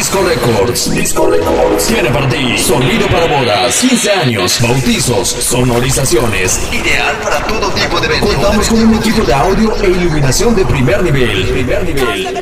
Disco Records. Disco Records tiene para ti sonido para bodas, 15 años, bautizos, sonorizaciones. Ideal para todo tipo de eventos. Contamos con un equipo de audio e iluminación de primer nivel.